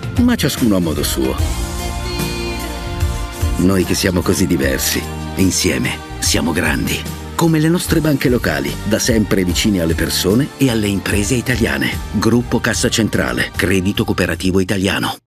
ma ciascuno a modo suo. Noi che siamo così diversi, insieme siamo grandi, come le nostre banche locali, da sempre vicine alle persone e alle imprese italiane. Gruppo Cassa Centrale, Credito Cooperativo Italiano.